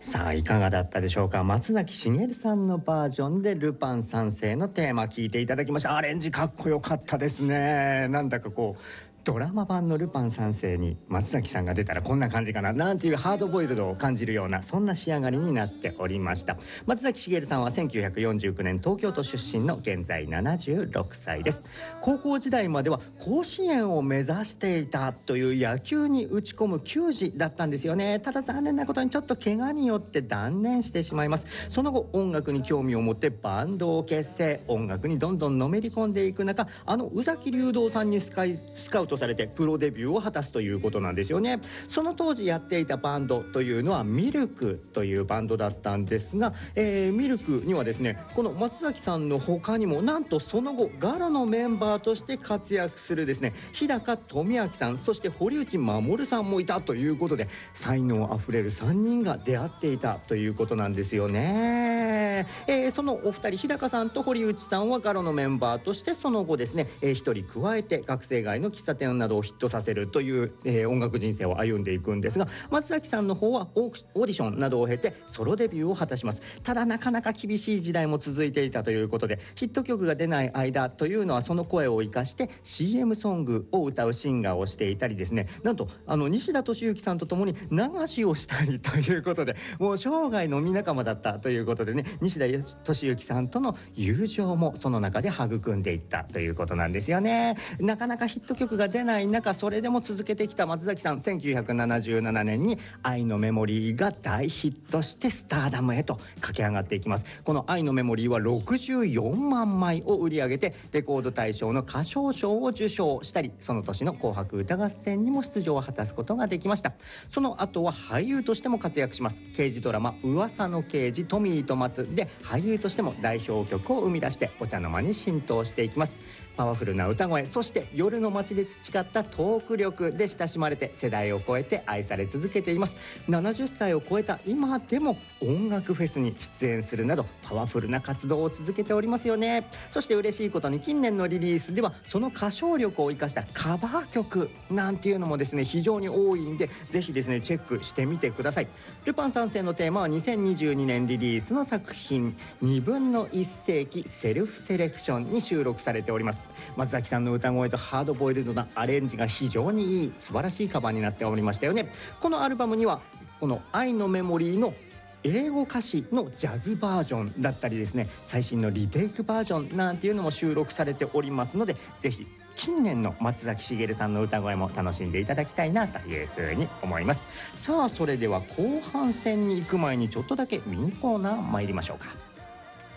さあいかがだったでしょうか。松崎しげるさんのバージョンでルパン三世のテーマ聞いていただきました。アレンジかっこよかったですね。なんだかこうドラマ版のルパン三世に松崎さんが出たらこんな感じかななんていうハードボイルドを感じるようなそんな仕上がりになっておりました。松崎しげるさんは1949年東京都出身の現在76歳です。高校時代までは甲子園を目指していたという野球に打ち込む球児だったんですよね。ただ残念なことにちょっと怪我によって断念してしまいます。その後音楽に興味を持ってバンドを結成、音楽にどんどんのめり込んでいく中、宇崎竜童さんにスカウトされてプロデビューを果たすということなんですよね。その当時やっていたバンドというのはミルクというバンドだったんですが、ミルクにはですねこの松崎さんの他にもなんとその後ガロのメンバーとして活躍するですね日高富明さん、そして堀内守さんもいたということで、才能あふれる3人が出会っていたということなんですよね。そのお二人、日高さんと堀内さんはガロのメンバーとしてその後ですね、1人加えて学生街の喫茶店などをヒットさせるという、音楽人生を歩んでいくんですが、松崎さんの方はオーディションなどを経てソロデビューを果たします。ただなかなか厳しい時代も続いていたということで、ヒット曲が出ない間というのはその声を生かして CM ソングを歌うシンガーをしていたりですね、なんと西田敏行さんと共に流しをしたりということで、もう生涯飲み仲間だったということでね、西田敏行さんとの友情もその中で育んでいったということなんですよね。なかなかヒット曲が出ない中、それでも続けてきた松崎さん、1977年に愛のメモリーが大ヒットしてスターダムへと駆け上がっていきます。この愛のメモリーは64万枚を売り上げてレコード大賞の歌唱賞を受賞したり、その年の紅白歌合戦にも出場を果たすことができました。その後は俳優としても活躍します。刑事ドラマ噂の刑事トミーと松で俳優としても代表曲を生み出してお茶の間に浸透していきます。パワフルな歌声、そして夜の街で培ったトーク力で親しまれて世代を超えて愛され続けています。70歳を超えた今でも音楽フェスに出演するなどパワフルな活動を続けておりますよね。そして嬉しいことに近年のリリースではその歌唱力を生かしたカバー曲なんていうのもですね非常に多いんで、ぜひですねチェックしてみてください。ルパン三世のテーマは2022年リリースの作品2分の1世紀セルフセレクションに収録されております。松崎さんの歌声とハードボイルドなアレンジが非常にいい素晴らしいカバーになっておりましたよね。このアルバムにはこの愛のメモリーの英語歌詞のジャズバージョンだったりですね、最新のリテイクバージョンなんていうのも収録されておりますので、ぜひ近年の松崎しげるさんの歌声も楽しんでいただきたいなというふうに思います。さあそれでは後半戦に行く前にちょっとだけミニコーナー参りましょうか。